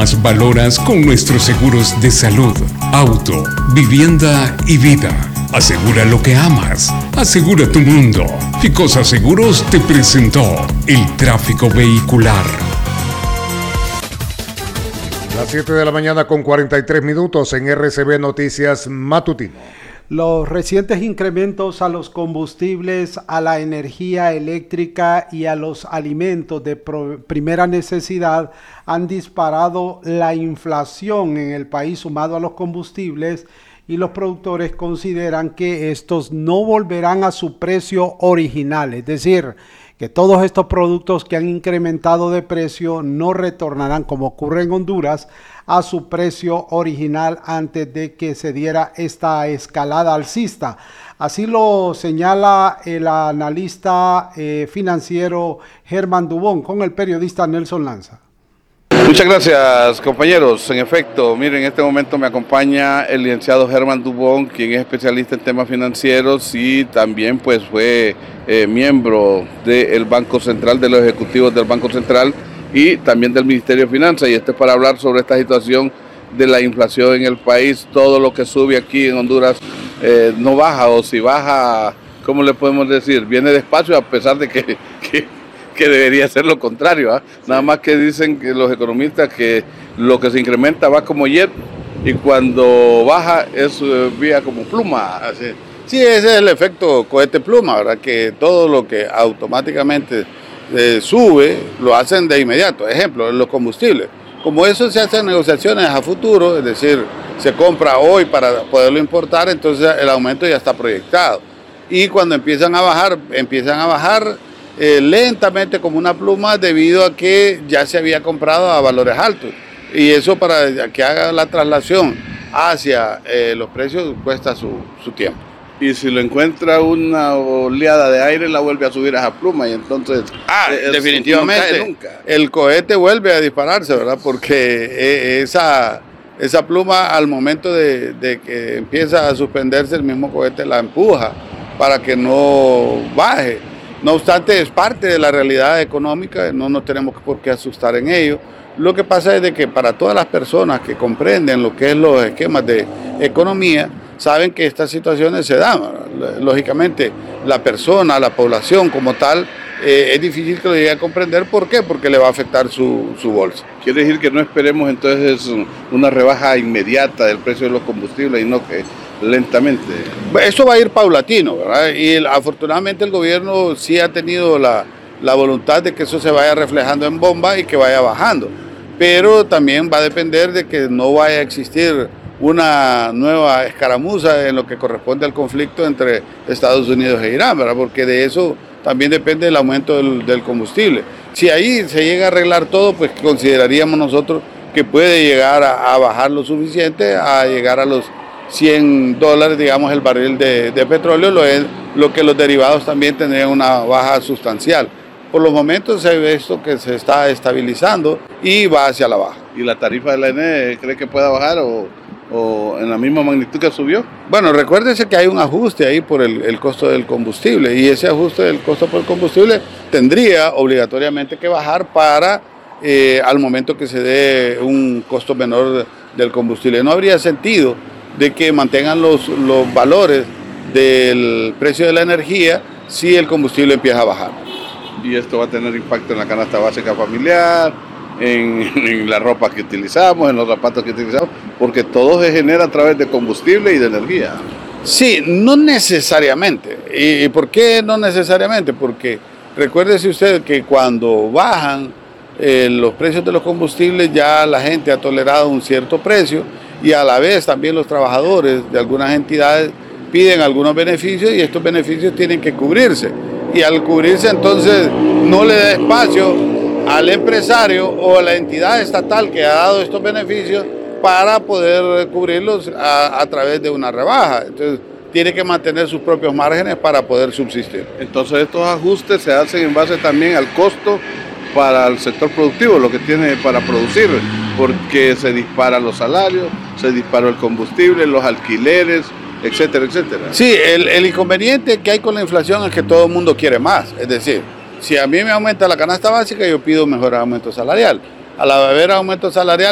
más valoras con nuestros seguros de salud, auto, vivienda y vida. Asegura lo que amas. Asegura tu mundo. Ficosa Seguros te presentó el tráfico vehicular. Las 7 de la mañana con 43 minutos en RCB Noticias Matutino. Los recientes incrementos a los combustibles, a la energía eléctrica y a los alimentos de primera necesidad han disparado la inflación en el país sumado a los combustibles, y los productores consideran que estos no volverán a su precio original, es decir, que todos estos productos que han incrementado de precio no retornarán, como ocurre en Honduras, a su precio original antes de que se diera esta escalada alcista. Así lo señala el analista financiero Germán Dubón con el periodista Nelson Lanza. Muchas gracias, compañeros. En efecto, miren, en este momento me acompaña el licenciado Germán Dubón, quien es especialista en temas financieros y también pues fue miembro del Banco Central, de los ejecutivos del Banco Central y también del Ministerio de Finanzas, y esto es para hablar sobre esta situación de la inflación en el país. Todo lo que sube aquí en Honduras no baja, o si baja, ¿cómo le podemos decir? Viene despacio, a pesar de que debería ser lo contrario, ¿eh? Sí. Nada más que dicen que los economistas que lo que se incrementa va como jet y cuando baja es vía como pluma. Así. Sí, ese es el efecto cohete pluma, ¿verdad? Que todo lo que automáticamente sube lo hacen de inmediato. Ejemplo, los combustibles. Como eso se hacen negociaciones a futuro, es decir, se compra hoy para poderlo importar, entonces el aumento ya está proyectado. Y cuando empiezan a bajar lentamente como una pluma, debido a que ya se había comprado a valores altos, y eso para que haga la traslación hacia los precios cuesta su tiempo. Y si lo encuentra una oleada de aire, la vuelve a subir a esa pluma, y entonces definitivamente nunca. El cohete vuelve a dispararse, ¿verdad? Porque esa pluma, al momento de que empieza a suspenderse, el mismo cohete la empuja para que no baje. No obstante, es parte de la realidad económica, no nos tenemos por qué asustar en ello. Lo que pasa es de que para todas las personas que comprenden lo que es los esquemas de economía, saben que estas situaciones se dan. Lógicamente, la persona, la población como tal, es difícil que lo llegue a comprender. ¿Por qué? Porque le va a afectar su bolsa. Quiere decir que no esperemos entonces una rebaja inmediata del precio de los combustibles, y no que lentamente. Eso va a ir paulatino, ¿verdad? Y afortunadamente el gobierno sí ha tenido la voluntad de que eso se vaya reflejando en bomba y que vaya bajando. Pero también va a depender de que no vaya a existir una nueva escaramuza en lo que corresponde al conflicto entre Estados Unidos e Irán, ¿verdad? Porque de eso también depende el aumento del combustible. Si ahí se llega a arreglar todo, pues consideraríamos nosotros que puede llegar a bajar lo suficiente, a llegar a los $100, digamos, el barril de petróleo, lo que los derivados también tendrían una baja sustancial. Por los momentos se ve esto que se está estabilizando y va hacia la baja. ¿Y la tarifa de la ENE cree que pueda bajar o en la misma magnitud que subió? Bueno, recuérdese que hay un ajuste ahí por el costo del combustible, y ese ajuste del costo por el combustible tendría obligatoriamente que bajar para al momento que se dé un costo menor del combustible. No habría sentido de que mantengan los valores del precio de la energía si el combustible empieza a bajar. Y esto va a tener impacto en la canasta básica familiar, en la ropa que utilizamos, en los zapatos que utilizamos, porque todo se genera a través de combustible y de energía. Sí, no necesariamente. ¿Y por qué no necesariamente? Porque recuérdese usted que cuando bajan los precios de los combustibles, ya la gente ha tolerado un cierto precio, y a la vez también los trabajadores de algunas entidades piden algunos beneficios, y estos beneficios tienen que cubrirse. Y al cubrirse, entonces no le da espacio al empresario o a la entidad estatal que ha dado estos beneficios para poder cubrirlos a través de una rebaja. Entonces tiene que mantener sus propios márgenes para poder subsistir. Entonces estos ajustes se hacen en base también al costo para el sector productivo, lo que tiene para producir, porque se disparan los salarios, se disparó el combustible, los alquileres, etcétera, etcétera. Sí, el inconveniente que hay con la inflación es que todo el mundo quiere más. Es decir, si a mí me aumenta la canasta básica, yo pido mejor aumento salarial. Al haber aumento salarial,